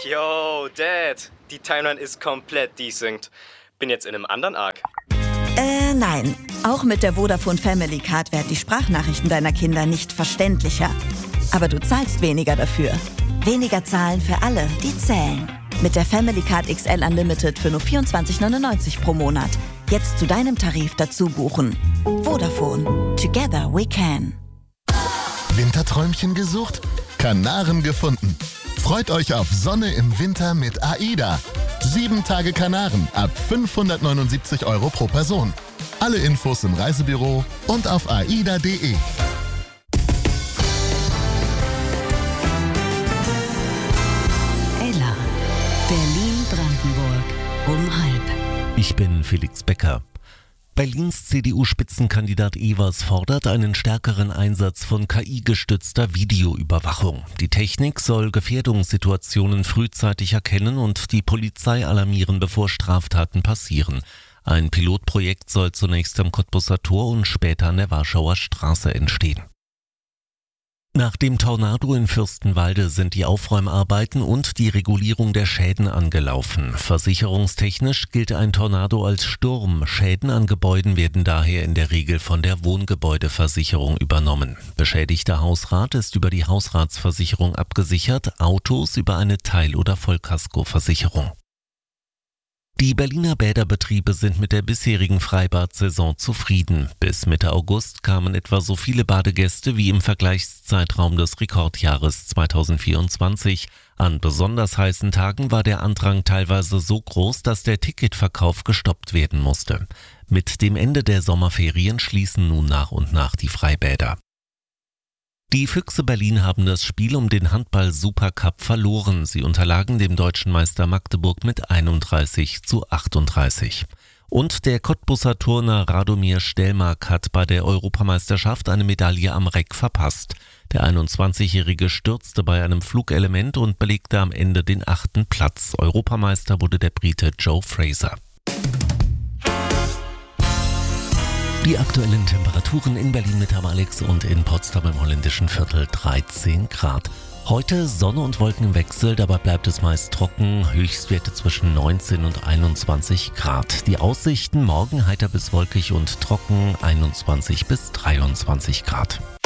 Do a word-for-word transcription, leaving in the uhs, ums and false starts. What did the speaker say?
Yo, Dad, die Timeline ist komplett desynced. Bin jetzt in einem anderen Arc. Äh, nein. Auch mit der Vodafone Family Card werden die Sprachnachrichten deiner Kinder nicht verständlicher. Aber du zahlst weniger dafür. Weniger zahlen für alle, die zählen. Mit der Family Card X L Unlimited für nur vierundzwanzig neunundneunzig pro Monat. Jetzt zu deinem Tarif dazu buchen. Vodafone. Together we can. Winterträumchen gesucht? Kanaren gefunden. Freut euch auf Sonne im Winter mit AIDA. Sieben Tage Kanaren ab fünfhundertneunundsiebzig Euro pro Person. Alle Infos im Reisebüro und auf aida punkt de. Ella, Berlin-Brandenburg, um halb. Ich bin Felix Becker. Berlins C D U-Spitzenkandidat Evers fordert einen stärkeren Einsatz von K I-gestützter Videoüberwachung. Die Technik soll Gefährdungssituationen frühzeitig erkennen und die Polizei alarmieren, bevor Straftaten passieren. Ein Pilotprojekt soll zunächst am Cottbuser Tor und später an der Warschauer Straße entstehen. Nach dem Tornado in Fürstenwalde sind die Aufräumarbeiten und die Regulierung der Schäden angelaufen. Versicherungstechnisch gilt ein Tornado als Sturm. Schäden an Gebäuden werden daher in der Regel von der Wohngebäudeversicherung übernommen. Beschädigter Hausrat ist über die Hausratsversicherung abgesichert, Autos über eine Teil- oder Vollkaskoversicherung. Die Berliner Bäderbetriebe sind mit der bisherigen Freibad-Saison zufrieden. Bis Mitte August kamen etwa so viele Badegäste wie im Vergleichszeitraum des Rekordjahres zweitausendvierundzwanzig. An besonders heißen Tagen war der Andrang teilweise so groß, dass der Ticketverkauf gestoppt werden musste. Mit dem Ende der Sommerferien schließen nun nach und nach die Freibäder. Die Füchse Berlin haben das Spiel um den Handball-Supercup verloren. Sie unterlagen dem deutschen Meister Magdeburg mit einunddreißig zu achtunddreißig. Und der Cottbuser Turner Radomir Stelmark hat bei der Europameisterschaft eine Medaille am Reck verpasst. Der einundzwanzigjährige stürzte bei einem Flugelement und belegte am Ende den achten Platz. Europameister wurde der Brite Joe Fraser. Die aktuellen Temperaturen in Berlin mit Herrn Alex und in Potsdam im holländischen Viertel dreizehn Grad. Heute Sonne und Wolken im Wechsel, dabei bleibt es meist trocken, Höchstwerte zwischen neunzehn und einundzwanzig Grad. Die Aussichten morgen heiter bis wolkig und trocken, einundzwanzig bis dreiundzwanzig Grad.